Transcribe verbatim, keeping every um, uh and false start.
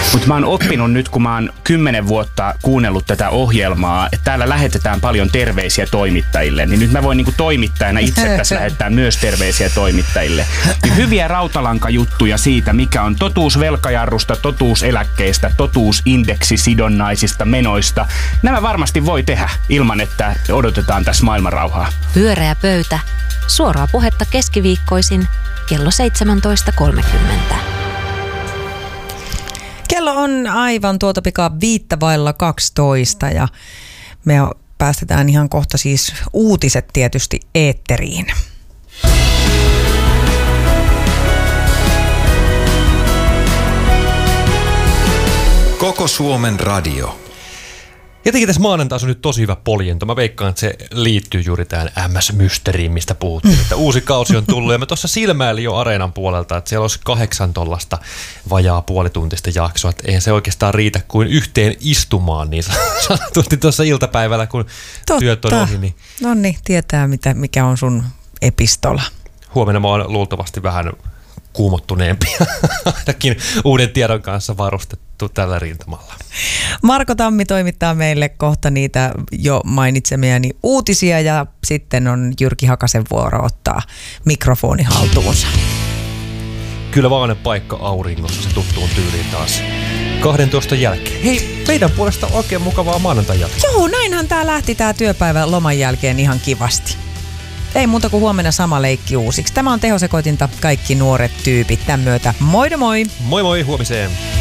Mutta mä oon oppinut nyt, kun mä oon kymmenen vuotta kuunnellut tätä ohjelmaa, että täällä lähetetään paljon terveisiä toimittajille, niin nyt mä voin niinku toimittajana itse tässä lähettää myös terveisiä toimittajille. Niin hyviä rautalankajuttuja siitä, mikä on totuus velkajarrusta, totuus eläkkeistä, totuus indeksisidonnaisista menoista. Nämä varmasti voi tehdä ilman, että odotetaan tässä maailmanrauhaa. Pyöreä pöytä. Suoraa puhetta keskiviikkoisin kello seitsemäntoista kolmekymmentä. Kello on aivan tuota pikaa viittä vailla kaksitoista ja me päästetään ihan kohta siis uutiset tietysti eetteriin. Koko Suomen radio. Jotenkin tässä maanantaissa on nyt tosi hyvä poljento. Mä veikkaan, että se liittyy juuri tähän M S-mysteriin, mistä puhuttiin. Että uusi kausi on tullut ja mä tuossa silmäilin jo Areenan puolelta, että siellä olisi kahdeksan tollasta vajaa puolituntista jaksoa. Että eihän se oikeastaan riitä kuin yhteen istumaan niin sanotusti tuossa iltapäivällä, kun Totta. työt on ohi. Niin No niin, tietää mitä, mikä on sun epistola. huomenna mä oon luultavasti vähän kuumottuneempi, ainakin uuden tiedon kanssa varustettu tällä rintamalla. Marko Tammi toimittaa meille kohta niitä jo mainitsemiani uutisia ja sitten on Jyrki Hakasen vuoro ottaa mikrofoni haltuunsa. Kyllä vaan paikka auringossa se tuttuun tyyliin taas kahdentoista jälkeen. Hei, meidän puolesta oikein mukavaa maanantai jatkoa. Joo, näinhän tää lähti tää työpäivä loman jälkeen ihan kivasti. Ei muuta kuin huomenna sama leikki uusiksi. Tämä on Tehosekoitinta, kaikki nuoret tyypit. Tämän myötä moi moi! Moi moi, huomiseen!